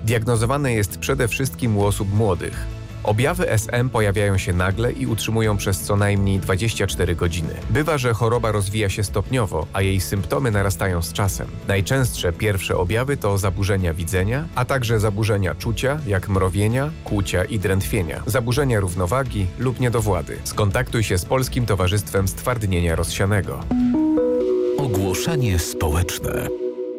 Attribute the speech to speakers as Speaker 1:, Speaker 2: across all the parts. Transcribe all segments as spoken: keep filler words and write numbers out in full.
Speaker 1: Diagnozowane jest przede wszystkim u osób młodych. Objawy S M pojawiają się nagle i utrzymują przez co najmniej dwadzieścia cztery godziny. Bywa, że choroba rozwija się stopniowo, a jej symptomy narastają z czasem. Najczęstsze pierwsze objawy to zaburzenia widzenia, a także zaburzenia czucia, jak mrowienia, kłucia i drętwienia, zaburzenia równowagi lub niedowłady. Skontaktuj się z Polskim Towarzystwem Stwardnienia Rozsianego.
Speaker 2: Ogłoszenie społeczne.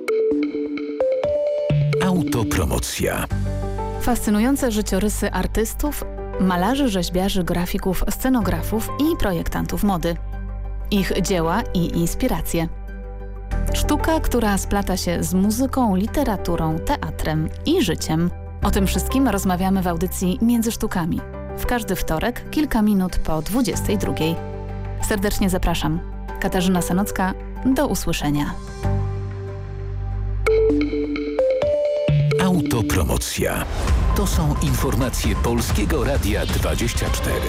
Speaker 2: Autopromocja.
Speaker 3: Fascynujące życiorysy artystów, malarzy, rzeźbiarzy, grafików, scenografów i projektantów mody. Ich dzieła i inspiracje. Sztuka, która splata się z muzyką, literaturą, teatrem i życiem. O tym wszystkim rozmawiamy w audycji Między Sztukami. W każdy wtorek, kilka minut po dwudziestej drugiej. Serdecznie zapraszam. Katarzyna Sanocka, do usłyszenia.
Speaker 2: Autopromocja. To są informacje Polskiego Radia dwadzieścia cztery.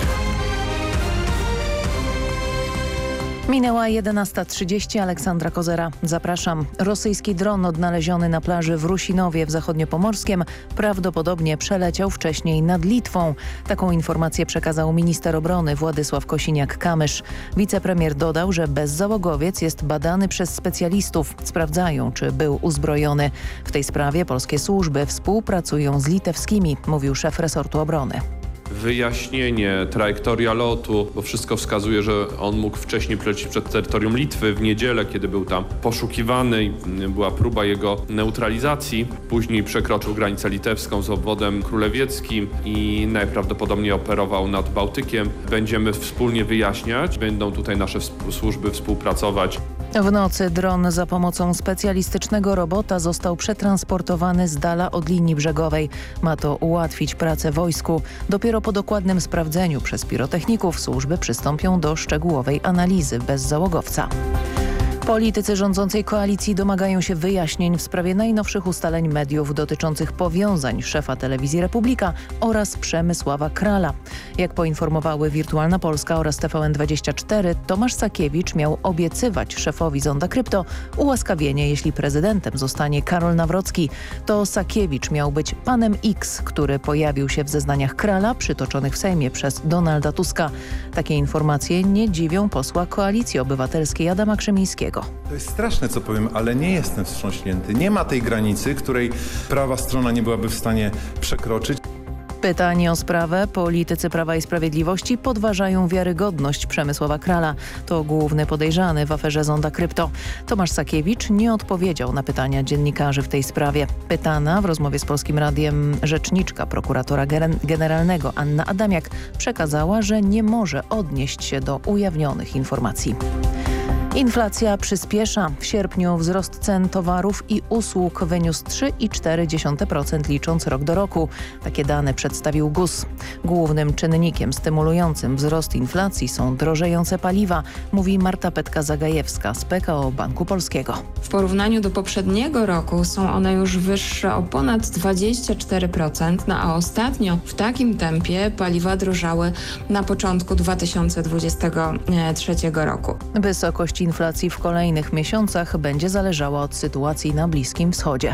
Speaker 4: Minęła jedenasta trzydzieści. Aleksandra Kozera. Zapraszam. Rosyjski dron odnaleziony na plaży w Rusinowie w Zachodniopomorskiem prawdopodobnie przeleciał wcześniej nad Litwą. Taką informację przekazał minister obrony Władysław Kosiniak-Kamysz. Wicepremier dodał, że bezzałogowiec jest badany przez specjalistów. Sprawdzają, czy był uzbrojony. W tej sprawie polskie służby współpracują z litewskimi, mówił szef resortu obrony.
Speaker 5: Wyjaśnienie, trajektoria lotu, bo wszystko wskazuje, że on mógł wcześniej przelecieć przed terytorium Litwy w niedzielę, kiedy był tam poszukiwany i była próba jego neutralizacji. Później przekroczył granicę litewską z obwodem królewieckim i najprawdopodobniej operował nad Bałtykiem. Będziemy wspólnie wyjaśniać, będą tutaj nasze służby współpracować.
Speaker 4: W nocy dron za pomocą specjalistycznego robota został przetransportowany z dala od linii brzegowej. Ma to ułatwić pracę wojsku. Dopiero po dokładnym sprawdzeniu przez pirotechników służby przystąpią do szczegółowej analizy bezzałogowca. Politycy rządzącej koalicji domagają się wyjaśnień w sprawie najnowszych ustaleń mediów dotyczących powiązań szefa telewizji Republika oraz Przemysława Krala. Jak poinformowały Wirtualna Polska oraz T V N dwadzieścia cztery, Tomasz Sakiewicz miał obiecywać szefowi Zonda Krypto ułaskawienie, jeśli prezydentem zostanie Karol Nawrocki. To Sakiewicz miał być panem X, który pojawił się w zeznaniach Krala przytoczonych w Sejmie przez Donalda Tuska. Takie informacje nie dziwią posła Koalicji Obywatelskiej Adama Krzemińskiego.
Speaker 6: To jest straszne, co powiem, ale nie jestem wstrząśnięty. Nie ma tej granicy, której prawa strona nie byłaby w stanie przekroczyć.
Speaker 4: Pytani o sprawę politycy Prawa i Sprawiedliwości podważają wiarygodność Przemysława Krala. To główny podejrzany w aferze Zonda Krypto. Tomasz Sakiewicz nie odpowiedział na pytania dziennikarzy w tej sprawie. Pytana w rozmowie z Polskim Radiem rzeczniczka prokuratora generalnego Anna Adamiak przekazała, że nie może odnieść się do ujawnionych informacji. Inflacja przyspiesza. W sierpniu wzrost cen towarów i usług wyniósł trzy i cztery dziesiąte procent licząc rok do roku. Takie dane przedstawił G U S. Głównym czynnikiem stymulującym wzrost inflacji są drożejące paliwa, mówi Marta Petka-Zagajewska z P K O Banku Polskiego.
Speaker 7: W porównaniu do poprzedniego roku są one już wyższe o ponad dwadzieścia cztery procent, no a ostatnio w takim tempie paliwa drożały na początku dwa tysiące dwudziestego trzeciego roku.
Speaker 4: Wysokość inflacji w kolejnych miesiącach będzie zależała od sytuacji na Bliskim Wschodzie.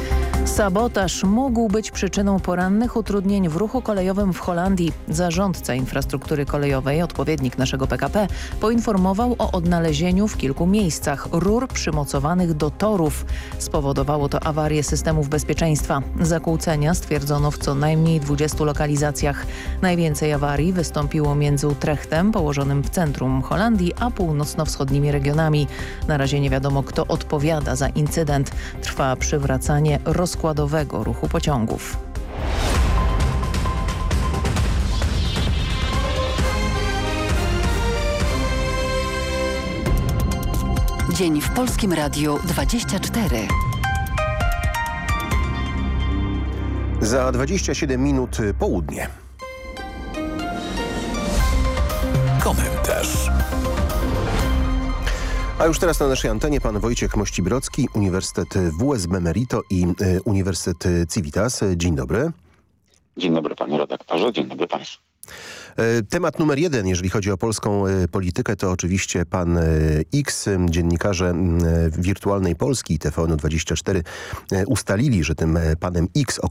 Speaker 4: Sabotaż mógł być przyczyną porannych utrudnień w ruchu kolejowym w Holandii. Zarządca infrastruktury kolejowej, odpowiednik naszego P K P, poinformował o odnalezieniu w kilku miejscach rur przymocowanych do torów. Spowodowało to awarię systemów bezpieczeństwa. Zakłócenia stwierdzono w co najmniej dwudziestu lokalizacjach. Najwięcej awarii wystąpiło między Utrechtem, położonym w centrum Holandii, a północno-wschodnimi regionami. Na razie nie wiadomo, kto odpowiada za incydent. Trwa przywracanie rozkładowego ruchu pociągów.
Speaker 8: Dzień w Polskim Radiu dwadzieścia cztery.
Speaker 9: Za dwadzieścia siedem minut południe.
Speaker 2: Komentarz.
Speaker 9: A już teraz na naszej antenie pan Wojciech Mościbrocki, Uniwersytet W S B Merito i y, Uniwersytet Civitas. Dzień dobry.
Speaker 10: Dzień dobry panie redaktorze, dzień dobry państwu.
Speaker 9: Temat numer jeden, jeżeli chodzi o polską politykę, to oczywiście pan X. Dziennikarze Wirtualnej Polski i T V N dwadzieścia cztery ustalili, że tym panem X